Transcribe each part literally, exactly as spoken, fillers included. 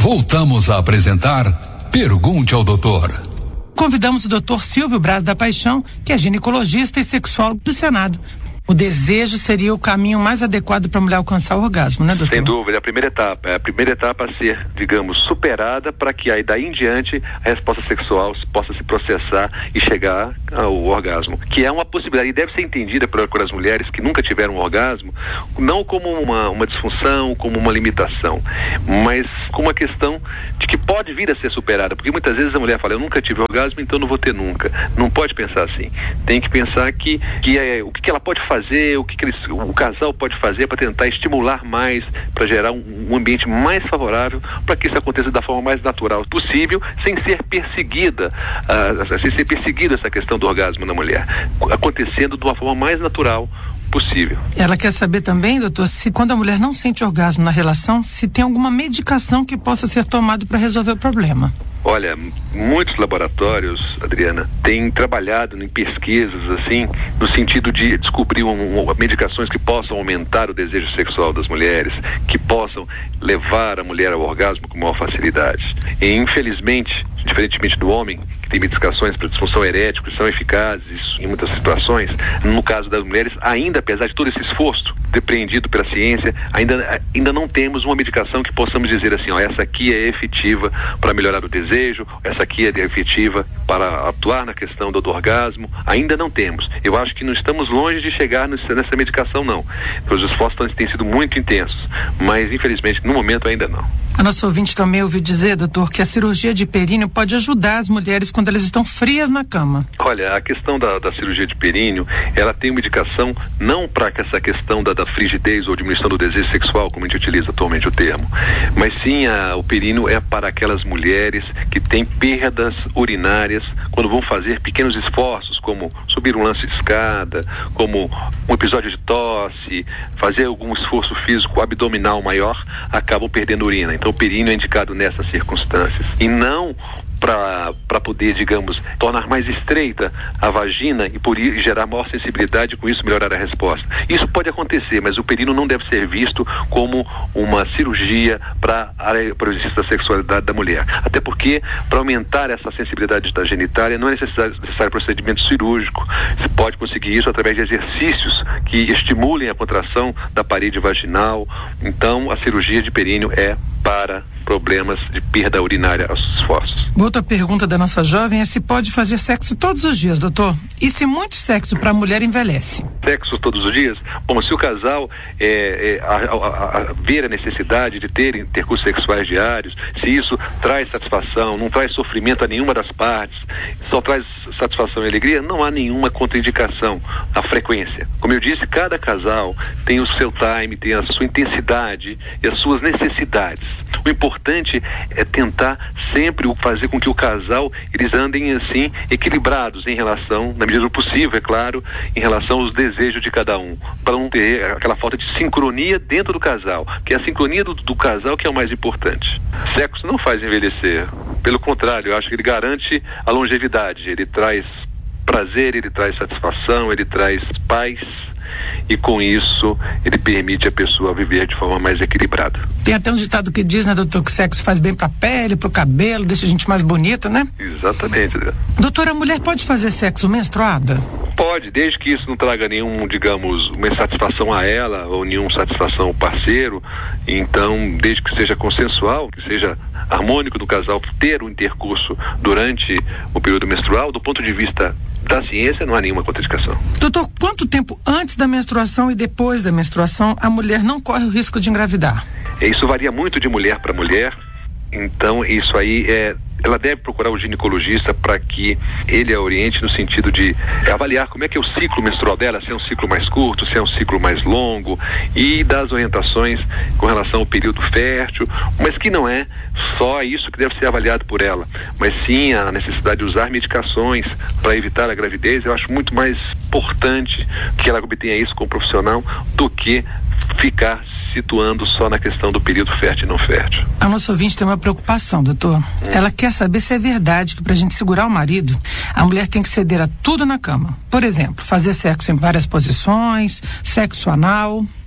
Voltamos a apresentar Pergunte ao Doutor. Convidamos o doutor Silvio Braz da Paixão, que é ginecologista e sexólogo do Senado. O desejo seria o caminho mais adequado para a mulher alcançar o orgasmo, né, doutor? Sem dúvida, a primeira etapa. É a primeira etapa a ser, digamos, superada para que aí daí em diante a resposta sexual possa se processar e chegar ao orgasmo. Que é uma possibilidade e deve ser entendida por, por as mulheres que nunca tiveram um orgasmo, não como uma, uma disfunção, como uma limitação, mas como uma questão de que pode vir a ser superada. Porque muitas vezes a mulher fala, eu nunca tive orgasmo, então não vou ter nunca. Não pode pensar assim. Tem que pensar que, que é, o que, que ela pode fazer fazer, o que, que eles, o casal pode fazer para tentar estimular mais, para gerar um, um ambiente mais favorável para que isso aconteça da forma mais natural possível, sem ser perseguida, uh, sem ser perseguida essa questão do orgasmo na mulher, acontecendo de uma forma mais natural possível. Ela quer saber também, doutor, se quando a mulher não sente orgasmo na relação, se tem alguma medicação que possa ser tomada para resolver o problema. Olha, muitos laboratórios, Adriana, têm trabalhado em pesquisas assim, no sentido de descobrir um, um, medicações que possam aumentar o desejo sexual das mulheres, que possam levar a mulher ao orgasmo com maior facilidade. E infelizmente, diferentemente do homem, que tem medicações para disfunção erétil, que são eficazes em muitas situações, no caso das mulheres, ainda apesar de todo esse esforço depreendido pela ciência, ainda, ainda não temos uma medicação que possamos dizer assim, ó, essa aqui é efetiva para melhorar o desejo, essa aqui é efetiva para atuar na questão do, do orgasmo, ainda não temos. Eu acho que não estamos longe de chegar nessa, nessa medicação, não. Os esforços têm sido muito intensos, mas infelizmente no momento ainda não. A nossa ouvinte também ouviu dizer, doutor, que a cirurgia de períneo pode ajudar as mulheres quando elas estão frias na cama. Olha, a questão da, da cirurgia de períneo, ela tem uma indicação não para essa questão da, da frigidez ou diminuição do desejo sexual, como a gente utiliza atualmente o termo, mas sim a, o períneo é para aquelas mulheres que têm perdas urinárias quando vão fazer pequenos esforços, como subir um lance de escada, como um episódio de tosse, fazer algum esforço físico abdominal maior, acabam perdendo urina. Então o períneo é indicado nessas circunstâncias. E não para poder, digamos, tornar mais estreita a vagina e por isso gerar maior sensibilidade e com isso melhorar a resposta. Isso pode acontecer, mas o períneo não deve ser visto como uma cirurgia para o exercício da sexualidade da mulher. Até porque, para aumentar essa sensibilidade da genitália, não é necessário, necessário procedimento cirúrgico. Você pode conseguir isso através de exercícios que estimulem a contração da parede vaginal. Então, a cirurgia de períneo é para problemas de perda urinária aos esforços. Outra pergunta da nossa jovem é se pode fazer sexo todos os dias, doutor? E se muito sexo para a mulher envelhece? Sexo todos os dias? Bom, se o casal é, é, a, a, a ver a necessidade de ter intercursos sexuais diários, se isso traz satisfação, não traz sofrimento a nenhuma das partes, só traz satisfação e alegria, não há nenhuma contraindicação à frequência. Como eu disse, cada casal tem o seu time, tem a sua intensidade e as suas necessidades. O importante é tentar sempre fazer com que o casal, eles andem assim, equilibrados em relação, na medida do possível, é claro, em relação aos desejos de cada um, para não ter aquela falta de sincronia dentro do casal, que é a sincronia do, do casal que é o mais importante. Sexo não faz envelhecer, pelo contrário, eu acho que ele garante a longevidade, ele traz prazer, ele traz satisfação, ele traz paz, e com isso ele permite a pessoa viver de forma mais equilibrada. Tem até um ditado que diz, né, doutor, que o sexo faz bem pra pele, pro cabelo, deixa a gente mais bonita, né? Exatamente. Doutor, a mulher pode fazer sexo menstruada? Pode, desde que isso não traga nenhum, digamos, uma insatisfação a ela ou nenhuma satisfação ao parceiro. Então, desde que seja consensual, que seja harmônico do casal ter o intercurso durante o período menstrual, do ponto de vista da ciência, não há nenhuma contraindicação. Doutor, quanto tempo antes da menstruação e depois da menstruação a mulher não corre o risco de engravidar? Isso varia muito de mulher para mulher. Então, isso aí é... ela deve procurar o ginecologista para que ele a oriente no sentido de avaliar como é que é o ciclo menstrual dela, se é um ciclo mais curto, se é um ciclo mais longo, e dar as orientações com relação ao período fértil, mas que não é só isso que deve ser avaliado por ela, mas sim a necessidade de usar medicações para evitar a gravidez. Eu acho muito mais importante que ela obtenha isso com o profissional do que ficar situando só na questão do período fértil e não fértil. A nossa ouvinte tem uma preocupação, doutor. Hum. Ela quer saber se é verdade que pra gente segurar o marido, a mulher tem que ceder a tudo na cama. Por exemplo, fazer sexo em várias posições, sexo anal.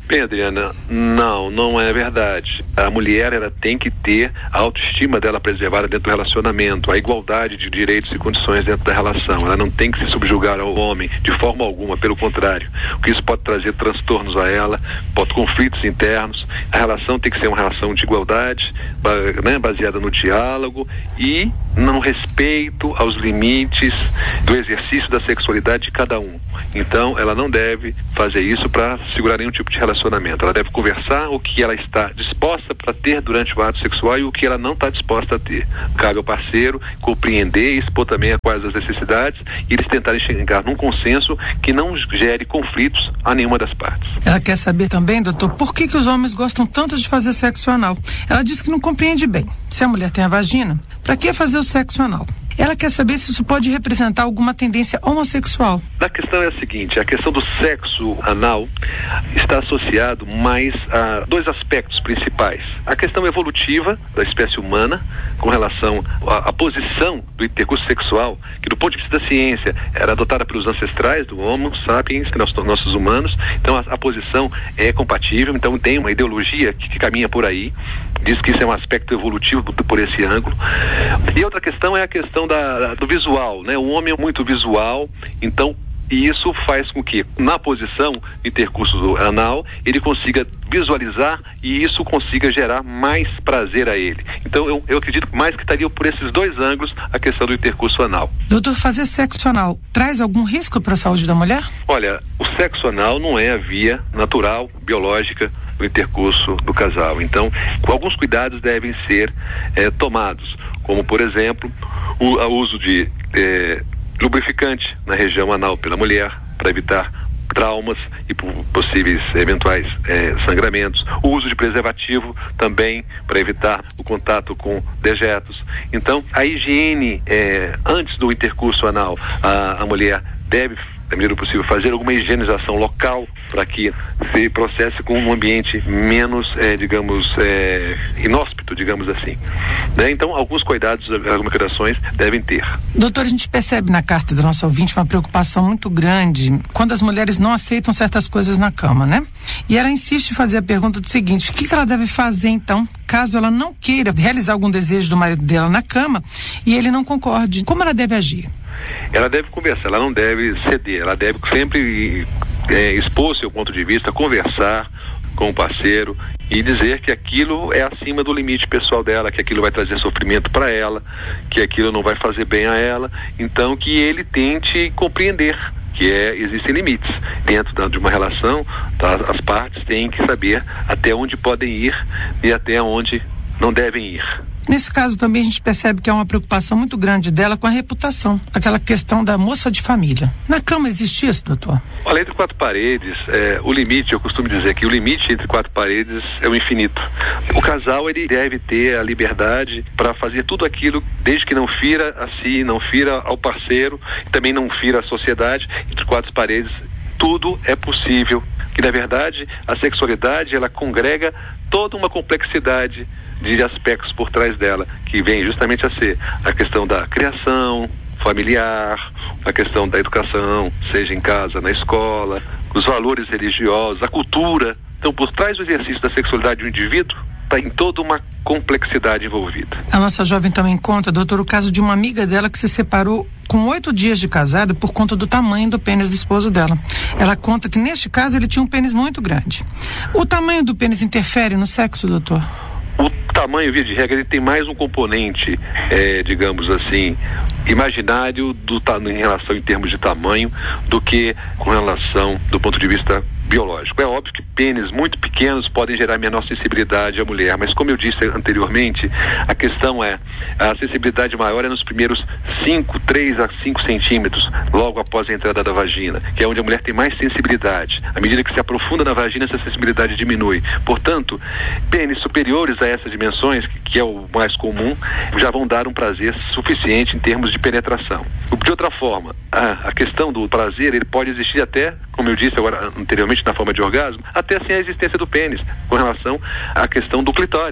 Bem, Adriana, não, não é verdade. A mulher, ela tem que ter a autoestima dela preservada dentro do relacionamento, a igualdade de direitos e condições dentro da relação. Ela não tem que se subjugar ao homem de forma alguma, pelo contrário. Porque isso pode trazer transtornos a ela, pode conflitos internos. A relação tem que ser uma relação de igualdade, né, baseada no diálogo e no respeito aos limites do exercício da sexualidade de cada um. Então, ela não deve fazer isso para segurar nenhum tipo de relacionamento. Ela deve conversar o que ela está disposta para ter durante o ato sexual e o que ela não está disposta a ter. Cabe ao parceiro compreender e expor também a quais as necessidades e eles tentarem chegar num consenso que não gere conflitos a nenhuma das partes. Ela quer saber também, doutor, por que que os homens gostam tanto de fazer sexo anal? Ela diz que não compreende bem. Se a mulher tem a vagina, para que fazer o sexo anal? Ela quer saber se isso pode representar alguma tendência homossexual. A questão é a seguinte, a questão do sexo anal está associado mais a dois aspectos principais. A questão evolutiva da espécie humana com relação à, à posição do intercurso sexual, que do ponto de vista da ciência era adotada pelos ancestrais do Homo sapiens, que nós, nossos humanos. Então a, a posição é compatível, então tem uma ideologia que, que caminha por aí, diz que isso é um aspecto evolutivo por esse ângulo. E outra questão é a questão Da, do visual, né? O homem é muito visual, então e isso faz com que na posição do intercurso anal ele consiga visualizar e isso consiga gerar mais prazer a ele. Então eu, eu acredito mais que estaria por esses dois ângulos a questão do intercurso anal. Doutor, fazer sexo anal traz algum risco para a saúde da mulher? Olha, o sexo anal não é a via natural, biológica do intercurso do casal. Então, alguns cuidados devem ser eh, tomados, como por exemplo o a uso de eh, lubrificante na região anal pela mulher para evitar traumas e possíveis eventuais eh, sangramentos, o uso de preservativo também para evitar o contato com dejetos. Então a higiene eh, antes do intercurso anal, a, a mulher deve, da medida do possível, fazer alguma higienização local para que se processe com um ambiente menos, eh, digamos, eh, inóspito, digamos assim. Né? Então, alguns cuidados, algumas cuidações devem ter. Doutor, a gente percebe na carta do nosso ouvinte uma preocupação muito grande quando as mulheres não aceitam certas coisas na cama, né? E ela insiste em fazer a pergunta do seguinte: o que, que ela deve fazer, então, caso ela não queira realizar algum desejo do marido dela na cama e ele não concorde? Como ela deve agir? Ela deve conversar, ela não deve ceder, ela deve sempre é, expor seu ponto de vista, conversar com o parceiro e dizer que aquilo é acima do limite pessoal dela, que aquilo vai trazer sofrimento para ela, que aquilo não vai fazer bem a ela, então que ele tente compreender que é, existem limites dentro da, de uma relação, tá? As partes têm que saber até onde podem ir e até onde não devem ir. Nesse caso também a gente percebe que há uma preocupação muito grande dela com a reputação, aquela questão da moça de família. Na cama existe isso, doutor? Olha, entre quatro paredes, é, o limite, eu costumo dizer que o limite entre quatro paredes é o infinito. O casal, ele deve ter a liberdade para fazer tudo aquilo, desde que não fira a si, não fira ao parceiro, também não fira a sociedade. Entre quatro paredes, tudo é possível. Que, na verdade, a sexualidade, ela congrega toda uma complexidade de aspectos por trás dela, que vem justamente a ser a questão da criação familiar, a questão da educação, seja em casa, na escola, os valores religiosos, a cultura. Então, por trás do exercício da sexualidade do indivíduo, está em toda uma complexidade envolvida. A nossa jovem também conta, doutor, o caso de uma amiga dela que se separou com oito dias de casada por conta do tamanho do pênis do esposo dela. Ela conta que neste caso ele tinha um pênis muito grande. O tamanho do pênis interfere no sexo, doutor? O tamanho, via de regra, ele tem mais um componente, é, digamos assim, imaginário do, em relação em termos de tamanho do que com relação do ponto de vista biológico. É óbvio que pênis muito pequenos podem gerar menor sensibilidade à mulher, mas como eu disse anteriormente, a questão é, a sensibilidade maior é nos primeiros cinco, três a cinco centímetros, logo após a entrada da vagina, que é onde a mulher tem mais sensibilidade. À medida que se aprofunda na vagina, essa sensibilidade diminui. Portanto, pênis superiores a essas dimensões, que é o mais comum, já vão dar um prazer suficiente em termos de penetração. De outra forma, a, a questão do prazer, ele pode existir até, como eu disse agora anteriormente, na forma de orgasmo, até sem a existência do pênis, com relação à questão do clitóris.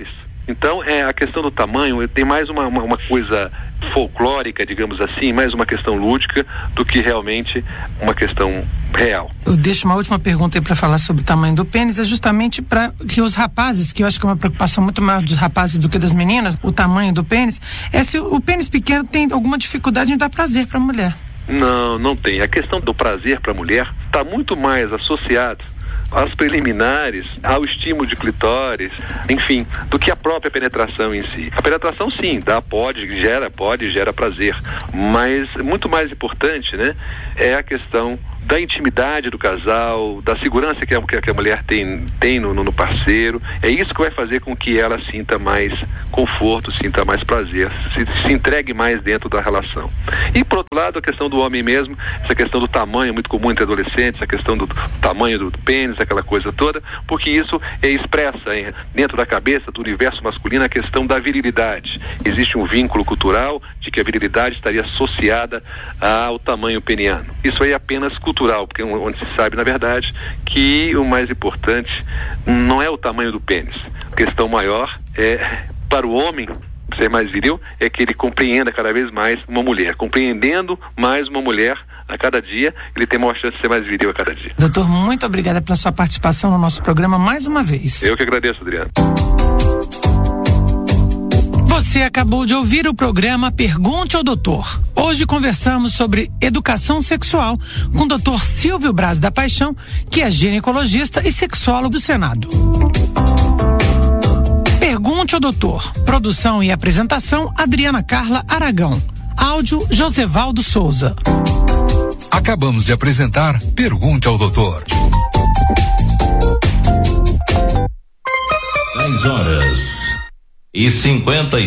Então, é, a questão do tamanho tem mais uma, uma, uma coisa folclórica, digamos assim, mais uma questão lúdica do que realmente uma questão real. Eu deixo uma última pergunta aí para falar sobre o tamanho do pênis, é justamente para que os rapazes, que eu acho que é uma preocupação muito maior dos rapazes do que das meninas, o tamanho do pênis, é se o pênis pequeno tem alguma dificuldade em dar prazer para a mulher. Não, não tem. A questão do prazer para a mulher está muito mais associado às preliminares, ao estímulo de clitóris, enfim, do que a própria penetração em si. A penetração, sim, dá, pode, gera, pode, gera prazer, mas muito mais importante, né, é a questão da intimidade do casal, da segurança que a, que a mulher tem, tem no, no parceiro. É isso que vai fazer com que ela sinta mais conforto, sinta mais prazer, se, se entregue mais dentro da relação. E, por outro lado, a questão do homem mesmo, essa questão do tamanho, muito comum entre adolescentes, a questão do, do tamanho do, do pênis, aquela coisa toda, porque isso é expressa em, dentro da cabeça do universo masculino a questão da virilidade. Existe um vínculo cultural de que a virilidade estaria associada ao tamanho peniano. Isso aí é apenas cultural. cultural, porque onde se sabe, na verdade, que o mais importante não é o tamanho do pênis. A questão maior é, para o homem ser mais viril, é que ele compreenda cada vez mais uma mulher. Compreendendo mais uma mulher a cada dia, ele tem maior chance de ser mais viril a cada dia. Doutor, muito obrigada pela sua participação no nosso programa mais uma vez. Eu que agradeço, Adriano. Você acabou de ouvir o programa Pergunte ao Doutor. Hoje conversamos sobre educação sexual com o doutor Silvio Braz da Paixão, que é ginecologista e sexólogo do Senado. Pergunte ao Doutor. Produção e apresentação, Adriana Carla Aragão. Áudio, Josevaldo Souza. Acabamos de apresentar Pergunte ao Doutor. dez horas e cinquenta e